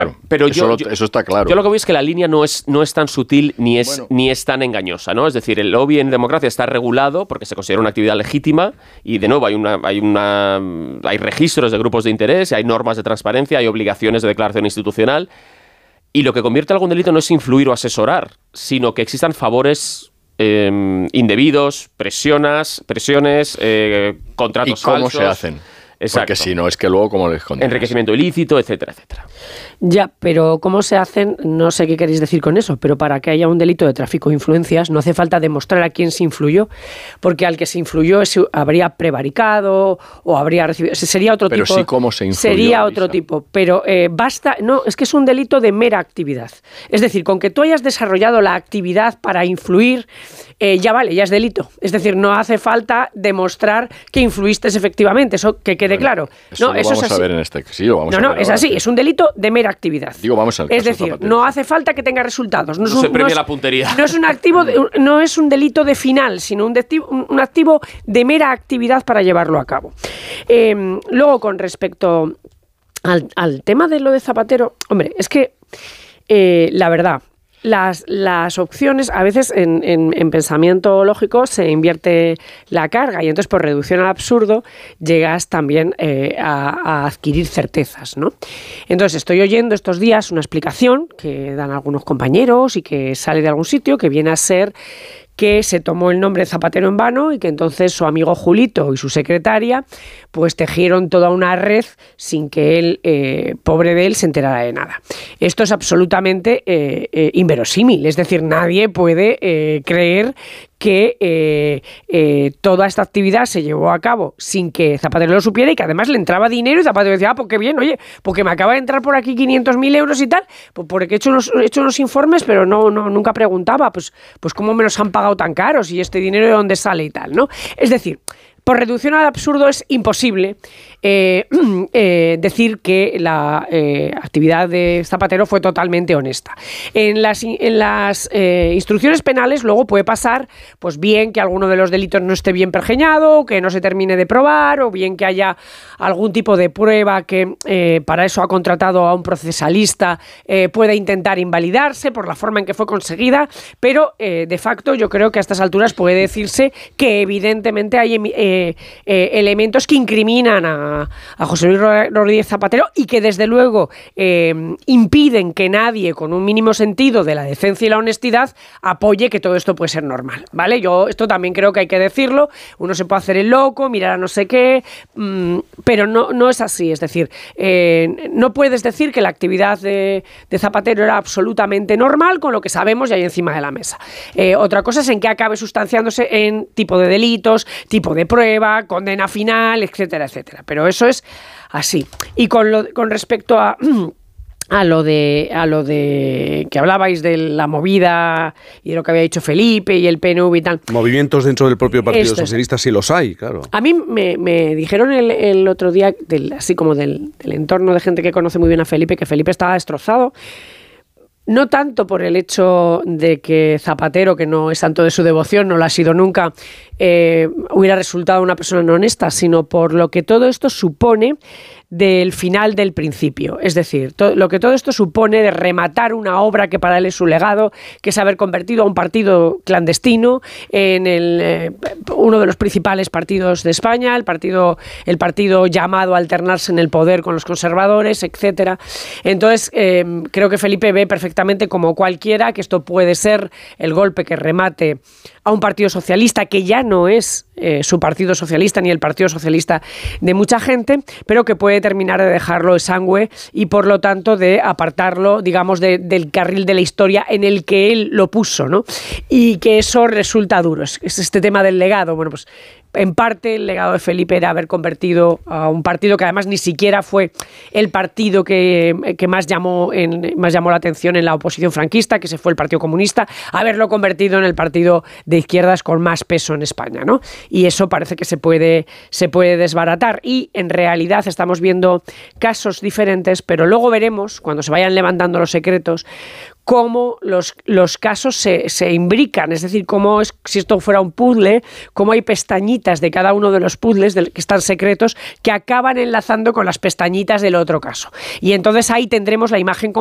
Pero eso está claro. Yo lo que veo es que la línea no es tan sutil ni es tan engañosa, ¿no? Es decir, el lobby en democracia está regulado porque se considera una actividad legítima y, de nuevo, hay registros de grupos de interés, hay normas de transparencia, hay obligaciones de declaración institucional, y lo que convierte algún delito no es influir o asesorar, sino que existan favores indebidos, presiones, contratos falsos. ¿Y cómo se hacen? Exacto. Porque si no, es que luego cómo les condenas. Enriquecimiento ilícito, etcétera, etcétera. Ya, pero ¿cómo se hacen? No sé qué queréis decir con eso, pero para que haya un delito de tráfico de influencias no hace falta demostrar a quién se influyó, porque al que se influyó habría prevaricado o habría recibido... Sería otro tipo... Pero sí, ¿cómo se influyó? Sería otro tipo, pero basta... No, es que es un delito de mera actividad. Es decir, con que tú hayas desarrollado la actividad para influir, ya vale, ya es delito. Es decir, no hace falta demostrar que influiste efectivamente, eso que quede claro. Eso no, lo eso vamos es así. a ver en este... Sí, lo vamos a ver es ahora, así, sí. es un delito de mera actividad. Digo, vamos al es caso decir, Zapatero. no hace falta que tenga resultados. No se premia la puntería. No es un delito de final, sino un activo de mera actividad para llevarlo a cabo. Luego, con respecto al tema de lo de Zapatero, hombre, es que la verdad, las opciones, a veces en pensamiento lógico se invierte la carga y entonces por reducción al absurdo llegas también a adquirir certezas, ¿no? Entonces estoy oyendo estos días una explicación que dan algunos compañeros y que sale de algún sitio que viene a ser que se tomó el nombre Zapatero en vano y que entonces su amigo Julito y su secretaria pues tejieron toda una red sin que él, pobre de él, se enterara de nada. Esto es absolutamente inverosímil, es decir, nadie puede creer que toda esta actividad se llevó a cabo sin que Zapatero lo supiera y que además le entraba dinero y Zapatero decía, pues qué bien, oye, porque me acaba de entrar por aquí 500.000 euros y tal, pues porque he hecho unos informes, pero nunca preguntaba, pues cómo me los han pagado tan caros y este dinero de dónde sale y tal, ¿no? Es decir, por reducción al absurdo es imposible decir que la actividad de Zapatero fue totalmente honesta. En las instrucciones penales luego puede pasar, pues bien que alguno de los delitos no esté bien pergeñado, que no se termine de probar, o bien que haya algún tipo de prueba que para eso ha contratado a un procesalista pueda intentar invalidarse por la forma en que fue conseguida, pero de facto yo creo que a estas alturas puede decirse que evidentemente hay elementos que incriminan a José Luis Rodríguez Zapatero y que desde luego impiden que nadie con un mínimo sentido de la decencia y la honestidad apoye que todo esto puede ser normal, ¿vale? Yo esto también creo que hay que decirlo, uno se puede hacer el loco, mirar a no sé qué, pero no es así, es decir, no puedes decir que la actividad de Zapatero era absolutamente normal con lo que sabemos y hay encima de la mesa. Otra cosa es en qué acabe sustanciándose en tipo de delitos, tipo de prueba, condena final, etcétera, etcétera. Pero eso es así. Y con respecto a lo de que hablabais de la movida y de lo que había dicho Felipe y el PNV y tal. Movimientos dentro del propio Partido Socialista sí los hay, claro. A mí me dijeron el otro día, así como del entorno de gente que conoce muy bien a Felipe, que Felipe estaba destrozado. No tanto por el hecho de que Zapatero, que no es santo de su devoción, no lo ha sido nunca, hubiera resultado una persona no honesta, sino por lo que todo esto supone del final del principio. Es decir, lo que todo esto supone de rematar una obra que para él es su legado, que es haber convertido a un partido clandestino en uno de los principales partidos de España, el partido llamado a alternarse en el poder con los conservadores, etcétera. Entonces, creo que Felipe ve perfectamente como cualquiera que esto puede ser el golpe que remate a un partido socialista que ya no es su partido socialista ni el partido socialista de mucha gente, pero que puede terminar de dejarlo exangüe y por lo tanto de apartarlo, digamos, del carril de la historia en el que él lo puso, ¿no? Y que eso resulta duro. Es este tema del legado. Bueno, pues en parte el legado de Felipe era haber convertido a un partido que además ni siquiera fue el partido que más llamó la atención en la oposición franquista, que se fue el Partido Comunista, haberlo convertido en el partido de izquierdas con más peso en España, ¿no? Y eso parece que se puede desbaratar y en realidad estamos viendo casos diferentes, pero luego veremos, cuando se vayan levantando los secretos, cómo los casos se imbrican, es decir, cómo es, si esto fuera un puzzle, cómo hay pestañitas de cada uno de los puzzles que están secretos que acaban enlazando con las pestañitas del otro caso. Y entonces ahí tendremos la imagen